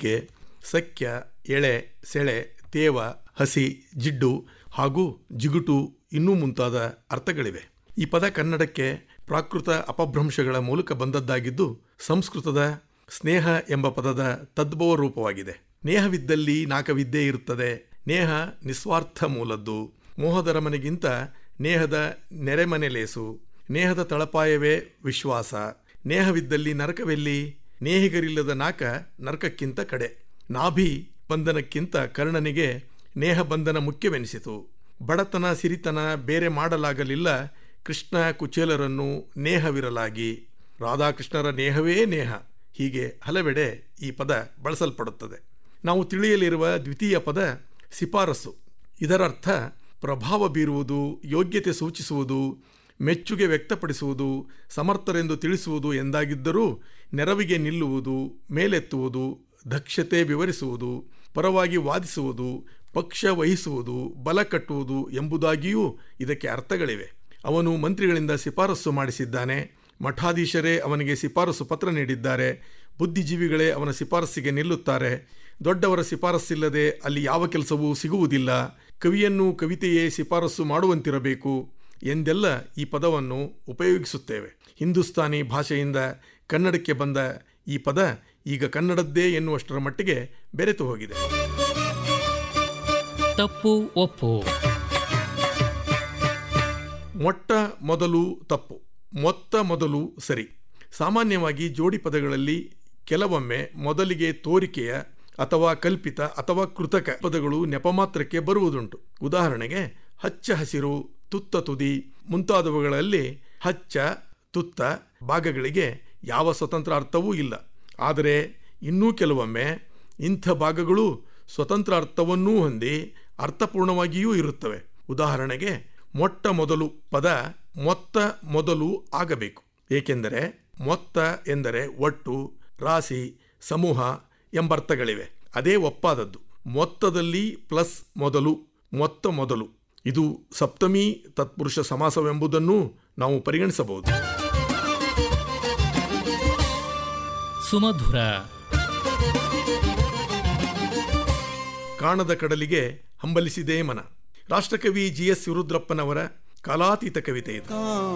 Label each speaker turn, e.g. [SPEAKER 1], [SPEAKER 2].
[SPEAKER 1] ಚುಕ್ಕೆ, ಸಖ್ಯ, ಎಳೆ, ಸೆಳೆ, ತೇವ, ಹಸಿ, ಜಿಡ್ಡು ಹಾಗೂ ಜಿಗುಟು ಇನ್ನೂ ಮುಂತಾದ ಅರ್ಥಗಳಿವೆ. ಈ ಪದ ಕನ್ನಡಕ್ಕೆ ಪ್ರಾಕೃತ ಅಪಭ್ರಂಶಗಳ ಮೂಲಕ ಬಂದದ್ದಾಗಿದ್ದು ಸಂಸ್ಕೃತದ ಸ್ನೇಹ ಎಂಬ ಪದದ ತದ್ಭವ ರೂಪವಾಗಿದೆ. ನೇಹವಿದ್ದಲ್ಲಿ ನಾಕವಿದ್ಯೆ ಇರುತ್ತದೆ. ನೇಹ ನಿಸ್ವಾರ್ಥ ಮೂಲದ್ದು. ಮೋಹದರ ಮನೆಗಿಂತ ನೇಹದ ನೆರೆಮನೆಲೇಸು. ನೇಹದ ತಳಪಾಯವೇ ವಿಶ್ವಾಸ. ನೇಹವಿದ್ದಲ್ಲಿ ನರಕವೆಲ್ಲಿ? ನೇಹಿಗರಿಲ್ಲದ ನಾಕ ನರಕಕ್ಕಿಂತ ಕಡೆ. ನಾಭಿ ಬಂಧನಕ್ಕಿಂತ ಕರ್ಣನಿಗೆ ನೇಹ ಬಂಧನ ಮುಖ್ಯವೆನಿಸಿತು. ಬಡತನ ಸಿರಿತನ ಬೇರೆ ಮಾಡಲಾಗಲಿಲ್ಲ ಕೃಷ್ಣ ಕುಚೇಲರನ್ನು ನೇಹವಿರಲಾಗಿ. ರಾಧಾಕೃಷ್ಣರ ನೇಹವೇ ನೇಹ. ಹೀಗೆ ಹಲವೆಡೆ ಈ ಪದ ಬಳಸಲ್ಪಡುತ್ತದೆ. ನಾವು ತಿಳಿಯಲಿರುವ ದ್ವಿತೀಯ ಪದ ಶಿಫಾರಸು. ಇದರರ್ಥ ಪ್ರಭಾವ ಬೀರುವುದು, ಯೋಗ್ಯತೆ ಸೂಚಿಸುವುದು, ಮೆಚ್ಚುಗೆ ವ್ಯಕ್ತಪಡಿಸುವುದು, ಸಮರ್ಥರೆಂದು ತಿಳಿಸುವುದು ಎಂದಾಗಿದ್ದರೂ ನೆರವಿಗೆ ನಿಲ್ಲುವುದು, ಮೇಲೆತ್ತುವುದು, ದಕ್ಷತೆ ವಿವರಿಸುವುದು, ಪರವಾಗಿ ವಾದಿಸುವುದು, ಪಕ್ಷ ವಹಿಸುವುದು, ಬಲ ಕಟ್ಟುವುದು ಎಂಬುದಾಗಿಯೂ ಇದಕ್ಕೆ ಅರ್ಥಗಳಿವೆ. ಅವನು ಮಂತ್ರಿಗಳಿಂದ ಶಿಫಾರಸು ಮಾಡಿಸಿದ್ದಾನೆ. ಮಠಾಧೀಶರೇ ಅವನಿಗೆ ಶಿಫಾರಸು ಪತ್ರ ನೀಡಿದ್ದಾರೆ. ಬುದ್ಧಿಜೀವಿಗಳೇ ಅವನ ಶಿಫಾರಸ್ಸಿಗೆ ನಿಲ್ಲುತ್ತಾರೆ. ದೊಡ್ಡವರ ಶಿಫಾರಸ್ಸಿಲ್ಲದೆ ಅಲ್ಲಿ ಯಾವ ಕೆಲಸವೂ ಸಿಗುವುದಿಲ್ಲ. ಕವಿಯನ್ನು ಕವಿತೆಯೇ ಶಿಫಾರಸು ಮಾಡುವಂತಿರಬೇಕು ಎಂದೆಲ್ಲ ಈ ಪದವನ್ನು ಉಪಯೋಗಿಸುತ್ತೇವೆ. ಹಿಂದೂಸ್ತಾನಿ ಭಾಷೆಯಿಂದ ಕನ್ನಡಕ್ಕೆ ಬಂದ ಈ ಪದ ಈಗ ಕನ್ನಡದ್ದೇ ಎನ್ನುವಷ್ಟರ ಮಟ್ಟಿಗೆ ಬೆರೆತು ಹೋಗಿದೆ.
[SPEAKER 2] ತಪ್ಪು ಒಪ್ಪು.
[SPEAKER 1] ಮೊಟ್ಟ ಮೊದಲು ತಪ್ಪು, ಮೊತ್ತ ಮೊದಲು ಸರಿ. ಸಾಮಾನ್ಯವಾಗಿ ಜೋಡಿ ಪದಗಳಲ್ಲಿ ಕೆಲವೊಮ್ಮೆ ಮೊದಲಿಗೆ ತೋರಿಕೆಯ ಅಥವಾ ಕಲ್ಪಿತ ಅಥವಾ ಕೃತಕ ಪದಗಳು ನೆಪಮಾತ್ರಕ್ಕೆ ಬರುವುದುಂಟು. ಉದಾಹರಣೆಗೆ ಹಚ್ಚ ಹಸಿರು, ತುತ್ತ ತುದಿ ಮುಂತಾದವುಗಳಲ್ಲಿ ಹಚ್ಚ ತುತ್ತ ಭಾಗಗಳಿಗೆ ಯಾವ ಸ್ವತಂತ್ರ ಅರ್ಥವೂ ಇಲ್ಲ. ಆದರೆ ಇನ್ನೂ ಕೆಲವೊಮ್ಮೆ ಇಂಥ ಭಾಗಗಳು ಸ್ವತಂತ್ರ ಅರ್ಥವನ್ನೂ ಹೊಂದಿ ಅರ್ಥಪೂರ್ಣವಾಗಿಯೂ ಇರುತ್ತವೆ. ಉದಾಹರಣೆಗೆ ಮೊಟ್ಟ ಮೊದಲು ಪದ ಮೊತ್ತ ಮೊದಲು ಆಗಬೇಕು. ಏಕೆಂದರೆ ಮೊತ್ತ ಎಂದರೆ ಒಟ್ಟು, ರಾಶಿ, ಸಮೂಹ ಎಂಬರ್ಥಗಳಿವೆ. ಅದೇ ಒಪ್ಪಾದದ್ದು. ಮೊತ್ತದಲ್ಲಿ ಪ್ಲಸ್ ಮೊದಲು, ಮೊತ್ತ ಮೊದಲು. ಇದು ಸಪ್ತಮಿ ತತ್ಪುರುಷ ಸಮಾಸವೆಂಬುದನ್ನು ನಾವು ಪರಿಗಣಿಸಬಹುದು.
[SPEAKER 2] ಸುಮಧುರ.
[SPEAKER 1] ಕಾಣದ ಕಡಲಿಗೆ ಹಂಬಲಿಸಿದೇ ಮನ. ರಾಷ್ಟ್ರಕವಿ GS ರುದ್ರಪ್ಪನವರ ಕಾಲಾತೀತ ಕವಿತೆ ಇದು.